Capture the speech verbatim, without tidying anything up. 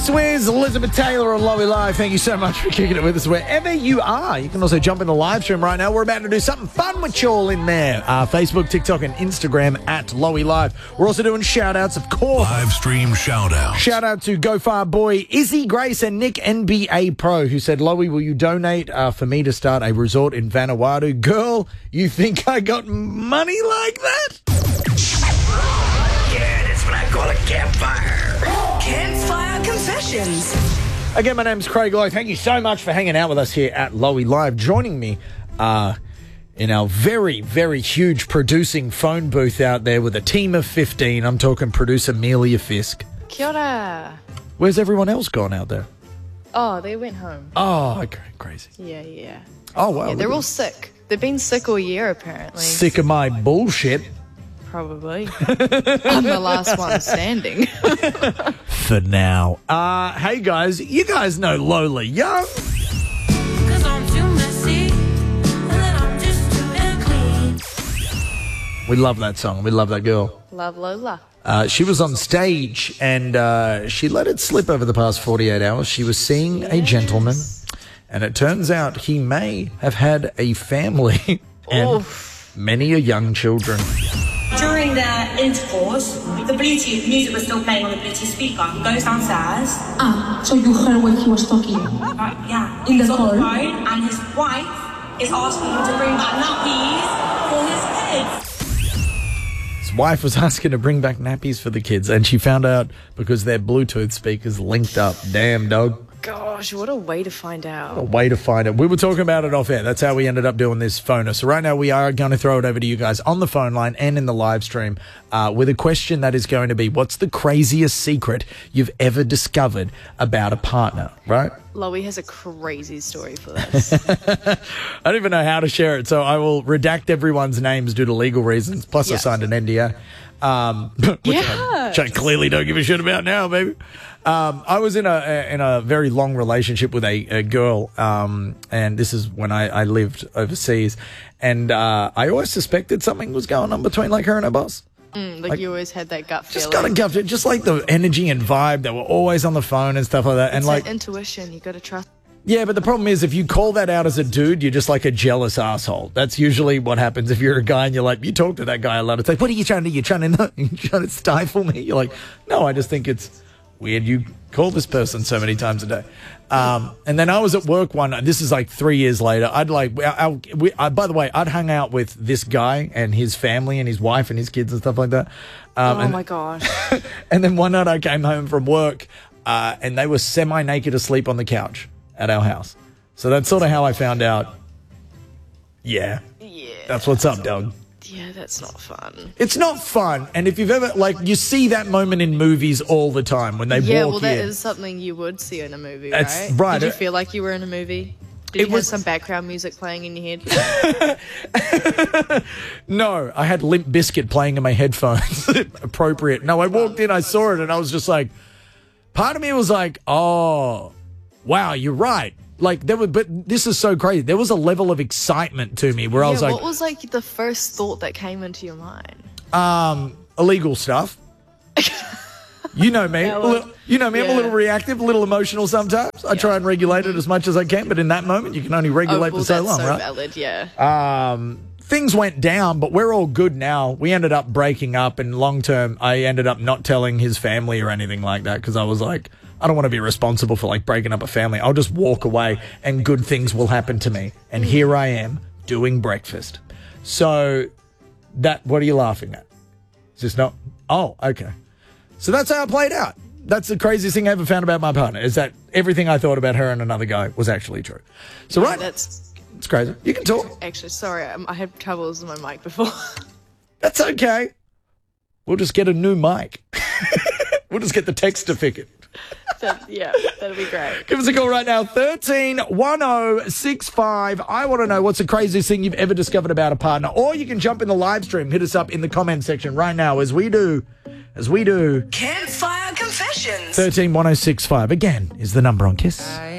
Swizz, Elizabeth Taylor on Lowy Live. Thank you so much for kicking it with us wherever you are. You can also jump in the live stream right now. We're about to do something fun with you all in there. Uh, Facebook, TikTok, and Instagram at Lowy Live. We're also doing shout-outs, of course. Live stream shout-outs. Shout-out to Go Far Boy, Izzy, Grace, and Nick N B A Pro, who said, Lowy, will you donate uh, for me to start a resort in Vanuatu? Girl, you think I got money like that? Yeah, that's what I call a campfire. Campfire Confessions. Again, my name's Craig Lowe. Thank you so much for hanging out with us here at Lowy Live. Joining me uh, in our very, very huge producing phone booth out there with a team of fifteen. I'm talking producer Amelia Fisk. Kia ora. Where's everyone else gone out there? Oh, they went home. Oh, okay. Crazy. Yeah, yeah. Oh, wow. Yeah, they're all sick. They've been sick all year, apparently. Sick of my bullshit. Probably. I'm the last one standing. For now. Uh, hey, guys. You guys know Lola Young. Cause I'm too messy, and then I'm just too damn clean. We love that song. We love that girl. Love Lola. Uh, she was on stage and uh, she let it slip over the past forty-eight hours. She was seeing a gentleman, and it turns out he may have had a family and Oof. many a young children. During the intercourse, the Bluetooth music was still playing on the Bluetooth speaker. He goes downstairs. Ah, so you heard what he was talking? Right, yeah. In the He's on car? the phone, and his wife is asking him to bring back nappies for his kids. His wife was asking to bring back nappies for the kids, and she found out because their Bluetooth speakers linked up. Damn, dog. Gosh, what a way to find A out. way to find it. We were talking about it off air. That's how we ended up doing this phoner. So right now we are going to throw it over to you guys on the phone line and in the live stream uh, with a question that is going to be, what's the craziest secret you've ever discovered about a partner, right? Lowy has a crazy story for this. I don't even know how to share it, so I will redact everyone's names due to legal reasons. Plus, I Yeah. signed an N D A, um, which, Yeah. I, which I clearly don't give a shit about now, baby. Um, I was in a, a in a very long relationship with a, a girl, um, and this is when I, I lived overseas, and uh, I always suspected something was going on between like her and her boss. Mm, like, Like, you always had that gut Just feeling. got to gut, just like the energy and vibe. They were always on the phone and stuff like that, and It's like that intuition. You got to trust. yeah, but the problem is if you call that out as a dude, you're just like a jealous asshole. That's usually what happens if you're a guy and you're like, you talk to that guy a lot. It's like, what are you trying to do? You're trying to, you're trying to stifle me? You're like, no, I just think it's weird you call this person so many times a day. Um, and then I was at work one, this is like three years later. I'd like, I, I, we, I, by the way, I'd hung out with this guy and his family and his wife and his kids and stuff like that. Um, Oh, and, my gosh. and then one night I came home from work uh, and they were semi-naked asleep on the couch at our house. So that's sort of how I found out, yeah, Yeah. that's what's up, dog. Yeah, that's not fun. It's not fun. And if you've ever, like, you see that moment in movies all the time when they Yeah, walk well, that in. is something you would see in a movie, That's right? right. Did you feel like you were in a movie? Did It you was- have some background music playing in your head? No, I had Limp Bizkit playing in my headphones. Appropriate. No, I walked in, I saw it, and I was just like, part of me was like, oh, wow, you're right. Like, there was, but this is so crazy. There was a level of excitement to me where I Yeah, was like, what was like the first thought that came into your mind? um, illegal stuff. You know me. Yeah, A well, little- you know me. I'm a yeah. little reactive, a little emotional sometimes. I try and regulate it as much as I can, but in that moment, you can only regulate oh, well, for so that's long, so right? valid, yeah. Um, things went down, but we're all good now. We ended up breaking up, and long term, I ended up not telling his family or anything like that because I was like, I don't want to be responsible for like breaking up a family. I'll just walk away, and good things will happen to me. And here I am doing breakfast. So that, what are you laughing at? Is this not? Oh, okay. So that's how it played out. That's the craziest thing I ever found about my partner, is that everything I thought about her and another guy was actually true. So Yeah, right, that's it's crazy. You can talk. actually sorry. um, I had troubles with my mic before. That's okay. We'll just get a new mic. We'll just get the textificate. That- yeah, that'll be great. Give us a call right now, thirteen one oh six five. I want to know what's the craziest thing you've ever discovered about a partner. Or you can jump in the live stream, hit us up in the comment section right now as we do, as we do. Campfire Confessions. thirteen one oh six five, again, is the number on Kiss.